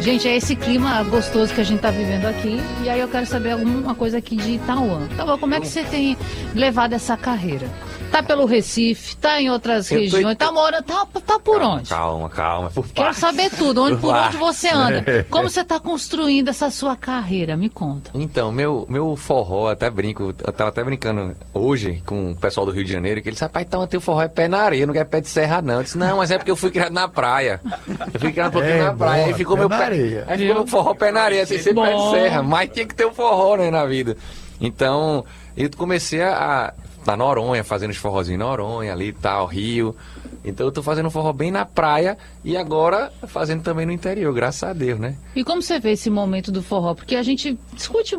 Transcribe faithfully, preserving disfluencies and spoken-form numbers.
Gente, é esse clima gostoso que a gente tá vivendo aqui. E aí eu quero saber alguma coisa aqui de Itauã. Tauã, como é que você tem levado essa carreira? Tá pelo Recife, tá em outras Eu tô regiões, em- tá morando, tá, tá por Calma, onde? Calma, calma. Por Quero partes. saber tudo, onde, por Vai. onde você anda. Como você tá construindo essa sua carreira? Me conta. Então, meu, meu forró, até brinco, eu tava até brincando hoje com o pessoal do Rio de Janeiro, que eles disse, rapaz, então teu forró é pé na areia, não é pé de serra não. Eu disse, não, mas é porque eu fui criado na praia. Eu fui criado um pouquinho É, na praia, boa, aí ficou pé meu na pé, areia. aí ficou meu forró pé na areia, sem ser pé de Bom. serra, mas tinha que ter um forró, né, na vida. Então, eu comecei a, na Noronha, fazendo os forrozinhos em Noronha, ali e tal, Rio. Então eu tô fazendo um forró bem na praia e agora fazendo também no interior, graças a Deus, né? E como você vê esse momento do forró? Porque a gente discute